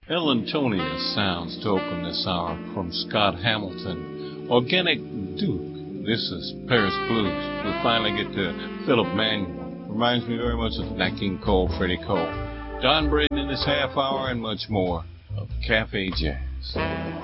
Ellentonia sounds to open this hour from Scott Hamilton. Organic Duke. This is Paris Blues. We finally get to Philip Manuel. Reminds me very much of Nat King Cole, Freddie Cole. Don Braden in this half hour and much more of Cafe Jazz.